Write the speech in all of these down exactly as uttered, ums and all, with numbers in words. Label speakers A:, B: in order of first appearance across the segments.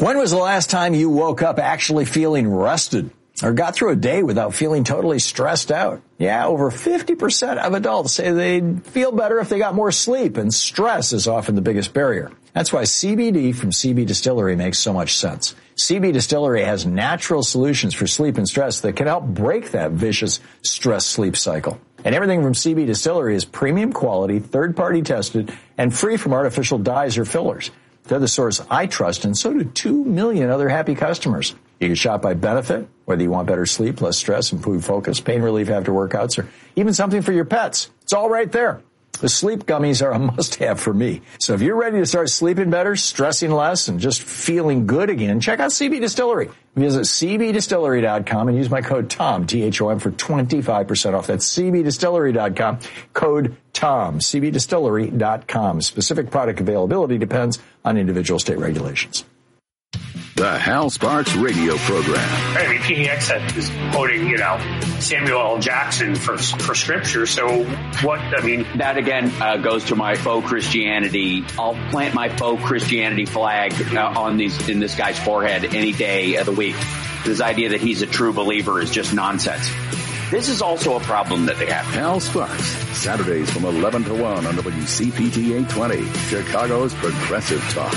A: When was the last time you woke up actually feeling rested or got through a day without feeling totally stressed out? Yeah, over fifty percent of adults say they'd feel better if they got more sleep, and stress is often the biggest barrier. That's why C B D from C B Distillery makes so much sense. C B Distillery has natural solutions for sleep and stress that can help break that vicious stress-sleep cycle. And everything from C B Distillery is premium quality, third-party tested, and free from artificial dyes or fillers. They're the source I trust, and so do two million other happy customers. You can shop by benefit, whether you want better sleep, less stress, improved focus, pain relief after workouts, or even something for your pets. It's all right there. The sleep gummies are a must-have for me. So if you're ready to start sleeping better, stressing less, and just feeling good again, check out C B Distillery. Visit C B distillery dot com and use my code TOM, T H O M, for twenty-five percent off. That's C B distillery dot com, code TOM, C B distillery dot com. Specific product availability depends on individual state regulations.
B: The Hal Sparks radio program.
C: I mean, P D X is quoting, you know, Samuel L. Jackson for for scripture. So what, I mean...
D: That, again, uh, goes to my faux Christianity. I'll plant my faux Christianity flag uh, on these in this guy's forehead any day of the week. This idea that he's a true believer is just nonsense. This is also a problem that they have.
B: Hal Sparks, Saturdays from eleven to one on W C P T eight twenty, Chicago's Progressive Talk.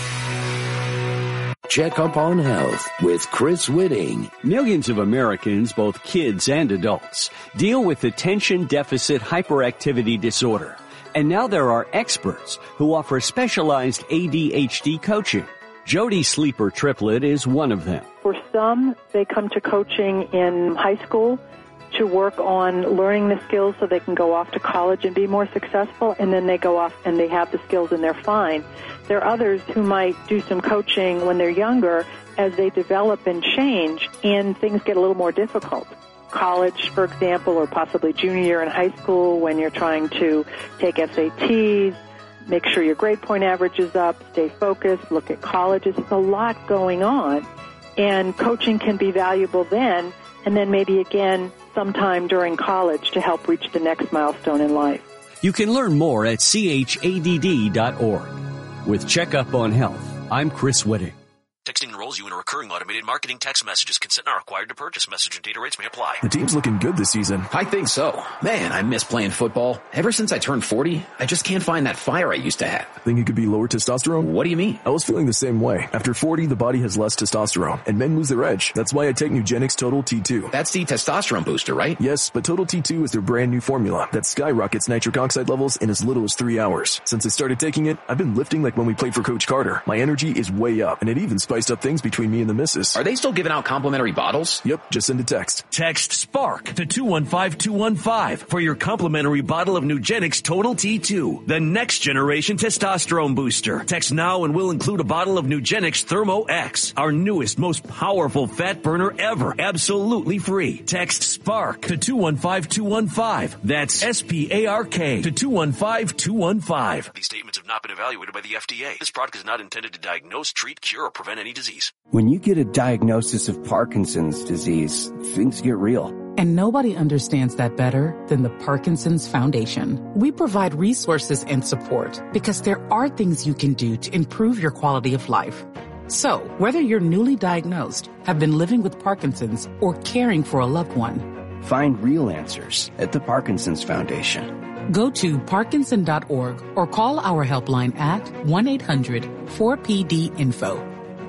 E: Check Up on Health with Chris Whitting.
F: Millions of Americans, both kids and adults, deal with attention deficit hyperactivity disorder. And now there are experts who offer specialized A D H D coaching. Jody Sleeper Triplett is one of them.
G: For some, they come to coaching in high school to work on learning the skills so they can go off to college and be more successful, and then they go off and they have the skills and they're fine. There are others who might do some coaching when they're younger as they develop and change and things get a little more difficult. College, for example, or possibly junior year in high school when you're trying to take S A Ts, make sure your grade point average is up, stay focused, look at colleges. There's a lot going on, and coaching can be valuable then, and then maybe again sometime during college to help reach the next milestone in life.
F: You can learn more at C H A D D dot org. With Checkup on Health, I'm Chris Whitting.
H: Texting enrolls you in a recurring automated marketing text messages. Consent not required to purchase. Message and data rates may apply.
I: The team's looking good this season.
J: I think so. Man, I miss playing football. Ever since I turned forty, I just can't find that fire I used to have.
I: Think it could be lower testosterone?
J: What do you mean?
I: I was feeling the same way. After forty, the body has less testosterone, and men lose their edge. That's why I take Nugenix Total T two.
J: That's the testosterone booster, right?
I: Yes, but Total T two is their brand new formula that skyrockets nitric oxide levels in as little as three hours. Since I started taking it, I've been lifting like when we played for Coach Carter. My energy is way up, and it even spiced up things between me and the missus.
J: Are they still giving out complimentary bottles?
I: Yep, just send a text.
K: Text SPARK to two one five two one five for your complimentary bottle of Nugenix Total T two, the next generation testosterone booster. Text now and we'll include a bottle of Nugenix Thermo X, our newest, most powerful fat burner ever, absolutely free. Text SPARK to two one five two one five. That's S P A R K to two one five two one five.
H: These statements have not been evaluated by the F D A. This product is not intended to diagnose, treat, cure, or prevent any disease.
L: When you get a diagnosis of Parkinson's disease, things get real.
M: And nobody understands that better than the Parkinson's Foundation. We provide resources and support because there are things you can do to improve your quality of life. So, whether you're newly diagnosed, have been living with Parkinson's, or caring for a loved one,
L: find real answers at the Parkinson's Foundation.
M: Go to parkinson dot org or call our helpline at one eight hundred four P D info.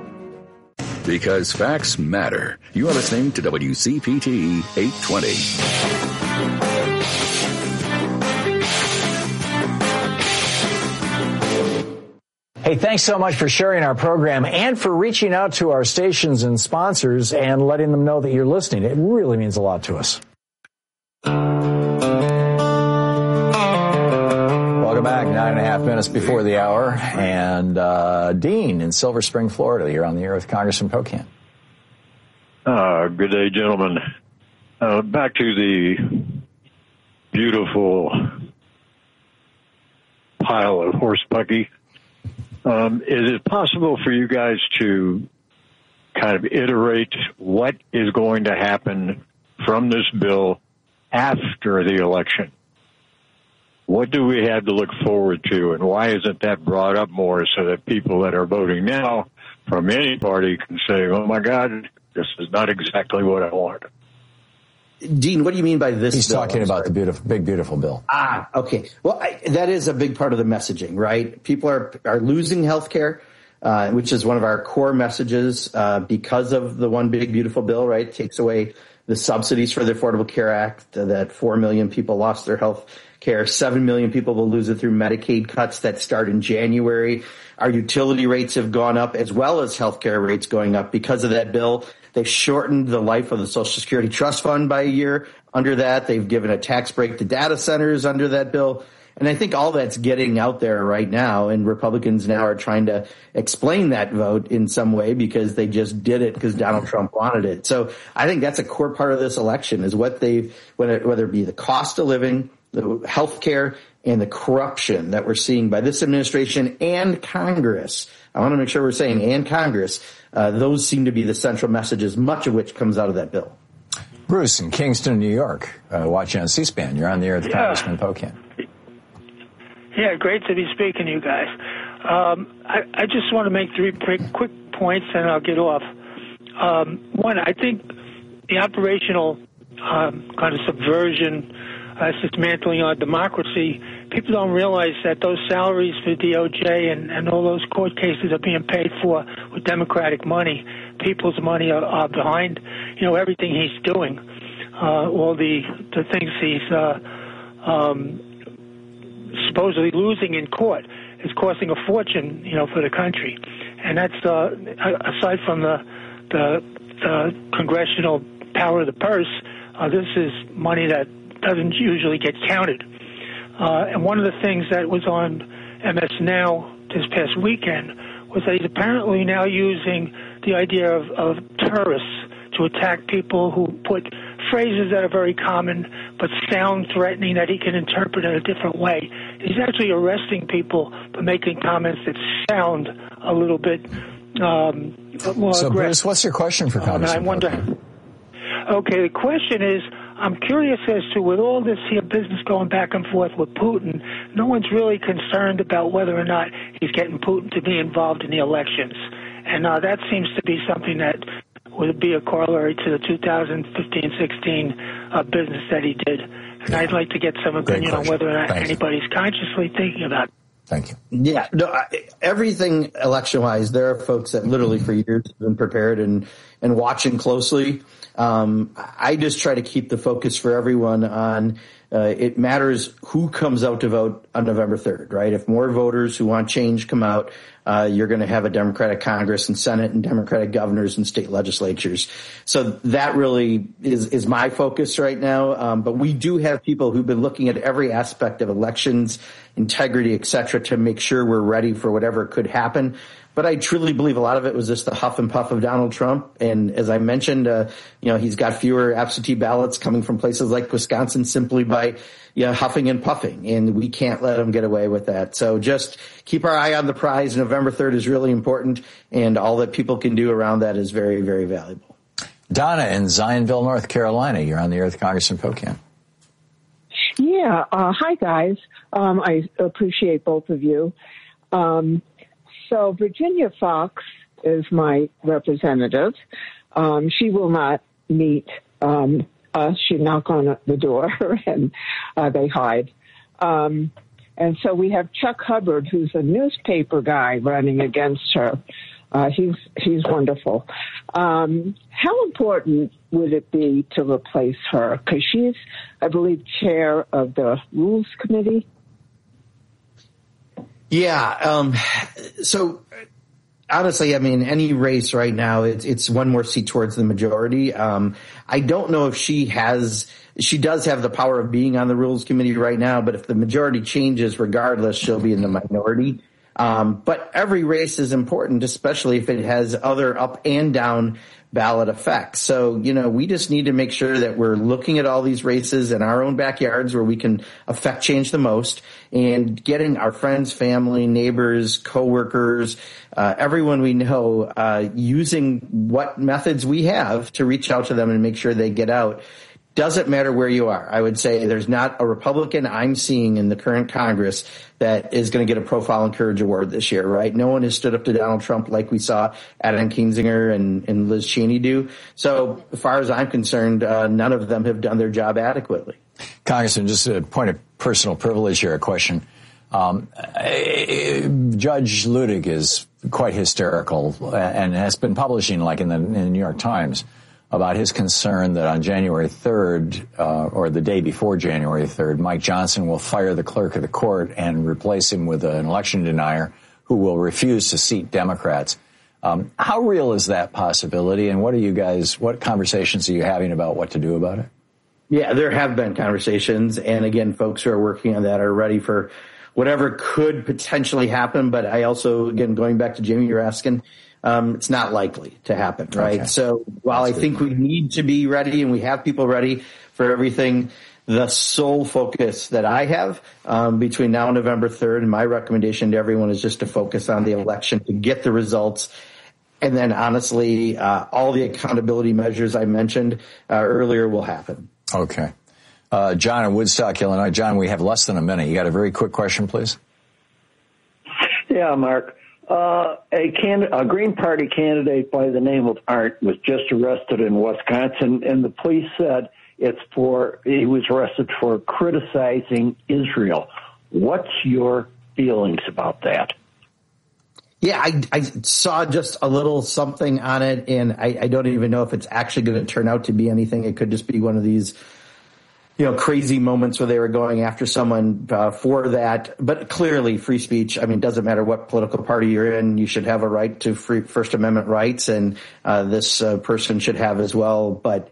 B: Because facts matter. You are listening to W C P T eight twenty.
A: Hey, thanks so much for sharing our program and for reaching out to our stations and sponsors and letting them know that you're listening. It really means a lot to us. Welcome back. Nine and a half minutes before the hour. And uh, Dean in Silver Spring, Florida, you're on the air with Congressman Pocan.
N: Uh, good day, gentlemen. Uh, back to the beautiful pile of horse pucky. Um, is it possible for you guys to kind of iterate what is going to happen from this bill after the election? What do we have to look forward to, and why isn't that brought up more so that people that are voting now from any party can say, oh, my God, this is not exactly what I want.
O: Dean, what do you mean by this?
A: He's
O: bill?
A: talking about the beautiful, big, beautiful bill.
O: Ah, okay. Well, I, that is a big part of the messaging, right? People are are losing health care, uh, which is one of our core messages uh, because of the One Big Beautiful Bill, right? It takes away the subsidies for the Affordable Care Act, uh, that four million people lost their health care. seven million people will lose it through Medicaid cuts that start in January. Our utility rates have gone up as well as health care rates going up because of that bill. They've shortened the life of the Social Security Trust Fund by a year under that. They've given a tax break to data centers under that bill. And I think all that's getting out there right now, and Republicans now are trying to explain that vote in some way because they just did it because Donald Trump wanted it. So I think that's a core part of this election is what they, whether, whether it be the cost of living, the health care, and the corruption that we're seeing by this administration and Congress. I want to make sure we're saying and Congress. Uh, those seem to be the central messages, much of which comes out of that bill.
A: Bruce in Kingston, New York, uh, watching on C-SPAN. You're on the air with
P: yeah.
A: Congressman Pocan.
P: Yeah, great to be speaking to you guys. Um, I, I just want to make three quick, quick points, and I'll get off. Um, one, I think the operational um, kind of subversion, uh, dismantling our democracy, people don't realize that those salaries for D O J and, and all those court cases are being paid for with Democratic money. People's money are, are behind, you know, everything he's doing. Uh, all the, the things he's uh, um, supposedly losing in court is costing a fortune, you know, for the country. And that's, uh, aside from the, the, the congressional power of the purse, uh, this is money that doesn't usually get counted. Uh, and one of the things that was on M S Now this past weekend was that he's apparently now using the idea of, of terrorists to attack people who put phrases that are very common but sound threatening that he can interpret in a different way. He's actually arresting people for making comments that sound a little bit um, more
A: So,
P: aggressive.
A: Bruce, what's your question for Congressman?
P: Um, I wonder.
A: Pocan?
P: Okay, the question is, I'm curious as to, with all this here business going back and forth with Putin, no one's really concerned about whether or not he's getting Putin to be involved in the elections. And uh, that seems to be something that would be a corollary to the two thousand fifteen sixteen uh, business that he did. And yeah. I'd like to get some opinion on whether or not Thank anybody's you. consciously thinking about it.
A: Thank you.
O: Yeah, no, I, everything election-wise, there are folks that literally for years have been prepared and, and watching closely. Um, I just try to keep the focus for everyone on uh, it matters who comes out to vote on November third, right? If more voters who want change come out, uh, you're going to have a Democratic Congress and Senate and Democratic governors and state legislatures. So that really is, is my focus right now. Um, but we do have people who've been looking at every aspect of elections, integrity, et cetera, to make sure we're ready for whatever could happen. But I truly believe a lot of it was just the huff and puff of Donald Trump. And as I mentioned, uh, you know, he's got fewer absentee ballots coming from places like Wisconsin simply by, you know, huffing and puffing. And we can't let him get away with that. So just keep our eye on the prize. November third is really important. And all that people can do around that is very, very valuable.
A: Donna in Zionville, North Carolina. You're on the air with Congressman Pocan.
Q: Yeah. Uh, hi, guys. Um, I appreciate both of you. Um, So Virginia Fox is my representative. Um, she will not meet um, us. She knock on the door and uh, they hide. Um, and so we have Chuck Hubbard, who's a newspaper guy, running against her. Uh, he's he's wonderful. Um, how important would it be to replace her? Because she's, I believe, chair of the Rules Committee.
O: Yeah. Um, so honestly, I mean, any race right now, it's, it's one more seat towards the majority. Um, I don't know if she has, she does have the power of being on the Rules Committee right now, but if the majority changes, regardless, she'll be in the minority. Um, but every race is important, especially if it has other up and down ballot effects. So, you know, we just need to make sure that we're looking at all these races in our own backyards where we can affect change the most, and getting our friends, family, neighbors, coworkers, uh, everyone we know, uh, using what methods we have to reach out to them and make sure they get out. Doesn't matter where you are. I would say there's not a Republican I'm seeing in the current Congress that is going to get a Profile and Courage Award this year, right? No one has stood up to Donald Trump like we saw Adam Kinzinger and, and Liz Cheney do. So as far as I'm concerned, uh, none of them have done their job adequately.
A: Congressman, just a point of personal privilege here, a question. Um, Judge Luttig is quite hysterical and has been publishing, like in the, in the New York Times, about his concern that on January third, uh, or the day before January third, Mike Johnson will fire the clerk of the court and replace him with an election denier who will refuse to seat Democrats. Um, how real is that possibility, and what are you guys, what conversations are you having about what to do about it?
O: Yeah, there have been conversations, and again, folks who are working on that are ready for whatever could potentially happen. But I also, again, going back to Jimmy, you're asking, um, it's not likely to happen, right? Okay. So while That's I think we need to be ready and we have people ready for everything, the sole focus that I have um, between now and November third, and my recommendation to everyone is just to focus on the election, to get the results. And then honestly, uh, all the accountability measures I mentioned uh, earlier will happen.
A: Okay. Uh, John in Woodstock, Illinois. John, we have less than a minute. You got a very quick question, please?
R: Yeah, Mark. Uh, a, can- a Green Party candidate by the name of Art was just arrested in Wisconsin, and the police said it's for, he was arrested for criticizing Israel. What's your feelings about that?
O: Yeah, I, I saw just a little something on it, and I, I don't even know if it's actually going to turn out to be anything. It could just be one of these, you know, crazy moments where they were going after someone uh, for that. But clearly, free speech, I mean, doesn't matter what political party you're in, you should have a right to free First Amendment rights, and uh, this uh, person should have as well. But,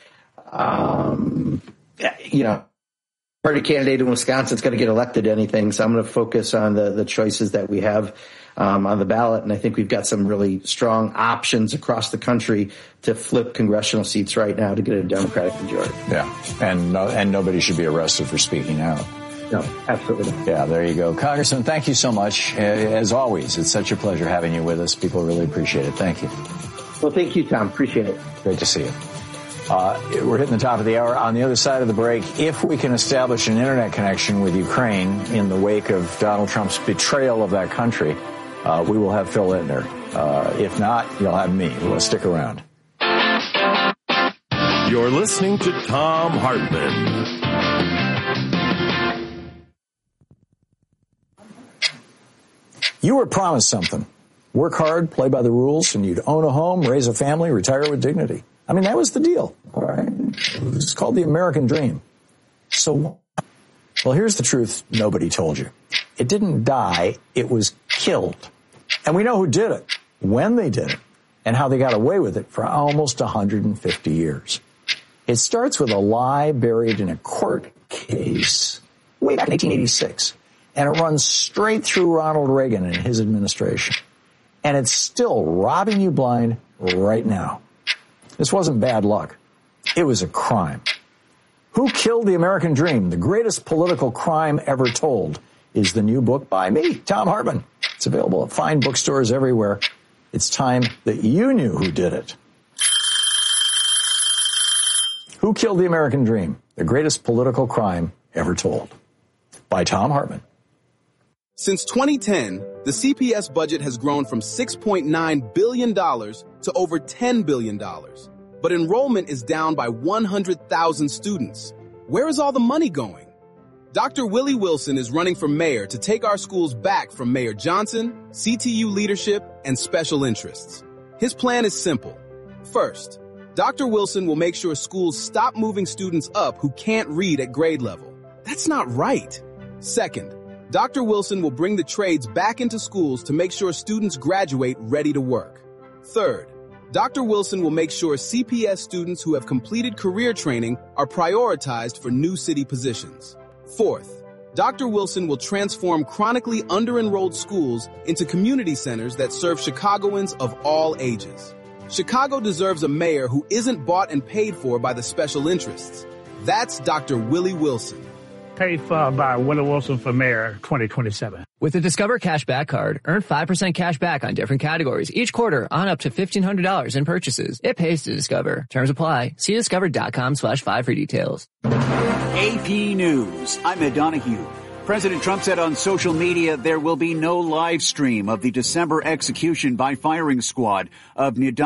O: um, you know, party candidate in Wisconsin is going to get elected to anything, so I'm going to focus on the, the choices that we have um, on the ballot, and I think we've got some really strong options across the country to flip congressional seats right now to get a Democratic majority.
A: Yeah, and no, and nobody should be arrested for speaking out.
O: No, absolutely.
A: Yeah, there you go. Congressman, thank you so much. As always, it's such a pleasure having you with us. People really appreciate it. Thank you.
O: Well, thank you, Tom. Appreciate it.
A: Great to see you. Uh, we're hitting the top of the hour. On the other side of the break, if we can establish an internet connection with Ukraine in the wake of Donald Trump's betrayal of that country, uh, we will have Phil Littner. Uh, if not, you'll have me. We'll stick around.
K: You're listening to Thom Hartmann.
A: You were promised something. Work hard, play by the rules, and you'd own a home, raise a family, retire with dignity. I mean, that was the deal, all right? It's called the American dream. So, well, here's the truth nobody told you. It didn't die, it was killed. And we know who did it, when they did it, and how they got away with it for almost one hundred fifty years. It starts with a lie buried in a court case way back in eighteen eighty-six, and it runs straight through Ronald Reagan and his administration. And it's still robbing you blind right now. This wasn't bad luck. It was a crime. Who Killed the American Dream? The Greatest Political Crime Ever Told is the new book by me, Thom Hartmann. It's available at fine bookstores everywhere. It's time that you knew who did it. Who Killed the American Dream? The Greatest Political Crime Ever Told by Thom Hartmann.
S: Since twenty ten, the C P S budget has grown from six point nine billion dollars to over ten billion dollars. But enrollment is down by one hundred thousand students. Where is all the money going? Doctor Willie Wilson is running for mayor to take our schools back from Mayor Johnson, C T U leadership, and special interests. His plan is simple. First, Doctor Wilson will make sure schools stop moving students up who can't read at grade level. That's not right. Second, Doctor Wilson will bring the trades back into schools to make sure students graduate ready to work. Third, Doctor Wilson will make sure C P S students who have completed career training are prioritized for new city positions. Fourth, Doctor Wilson will transform chronically under-enrolled schools into community centers that serve Chicagoans of all ages. Chicago deserves a mayor who isn't bought and paid for by the special interests. That's Doctor Willie Wilson.
T: paid for by Willie Wilson for mayor twenty twenty-seven.
U: With the Discover Cashback Card, earn five percent cash back on different categories each quarter on up to fifteen hundred dollars in purchases. It pays to Discover. Terms apply. See discover.com slash five for details.
V: A P News. I'm Ed Donahue. President Trump said on social media there will be no live stream of the December execution by firing squad of Nidal